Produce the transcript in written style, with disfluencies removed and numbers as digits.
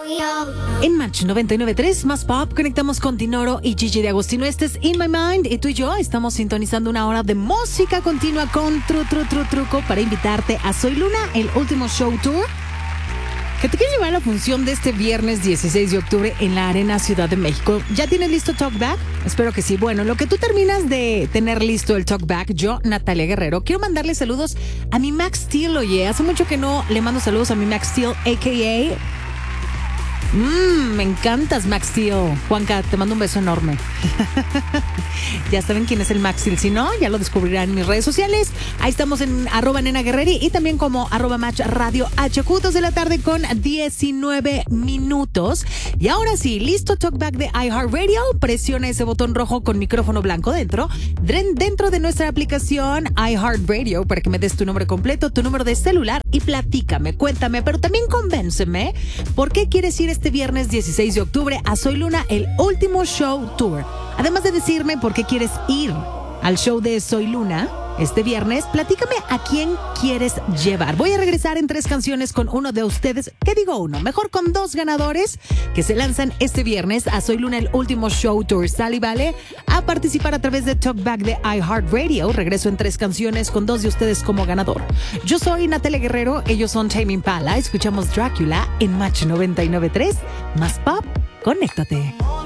En Match 99.3, más pop, conectamos con Dinoro y Gigi de Agostino. Este es In My Mind y tú y yo estamos sintonizando una hora de música continua con truco para invitarte a Soy Luna, el último show tour que te quiero llevar a la función de este viernes 16 de octubre en la Arena Ciudad de México. ¿Ya tienes listo Talkback? Espero que sí. Bueno, lo que tú terminas de tener listo el Talkback, yo, Natalia Guerrero, quiero mandarle saludos a mi Max Steel. Oye, hace mucho que no le mando saludos a mi Max Steel, a.k.a. Me encantas, Max Steel. Juanca, te mando un beso enorme. Ya saben quién es el Max Steel. Si no, ya lo descubrirán en mis redes sociales. Ahí estamos en @nenaguerreri y también como @match radio HQ, 2 de la tarde con 19 minutos. Y ahora sí, listo Talkback de iHeartRadio. Presiona ese botón rojo con micrófono blanco dentro de nuestra aplicación iHeartRadio para que me des tu nombre completo, tu número de celular y platícame, cuéntame, pero también convénceme por qué quieres ir este viernes 16 de octubre a Soy Luna, el último show tour. Además de decirme por qué quieres ir al show de Soy Luna este viernes, platícame a quién quieres llevar. Voy a regresar en 3 canciones con uno de ustedes. ¿Qué digo uno? Mejor con 2 ganadores que se lanzan este viernes a Soy Luna, el último show tour. ¿Sale y vale? A participar a través de Talkback de iHeartRadio. Regreso en 3 canciones con 2 de ustedes como ganador. Yo soy Natalia Guerrero, ellos son Tame Impala. Escuchamos Drácula en Match 99.3. Más pop, conéctate.